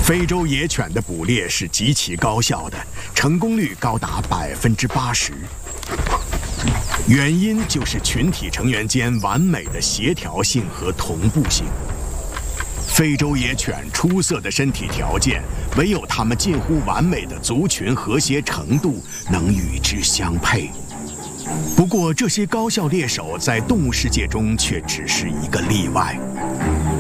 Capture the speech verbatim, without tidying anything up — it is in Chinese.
非洲野犬的捕猎是极其高效的，成功率高达百分之八十。原因就是群体成员间完美的协调性和同步性。非洲野犬出色的身体条件，唯有它们近乎完美的族群和谐程度能与之相配。不过，这些高效猎手在动物世界中却只是一个例外。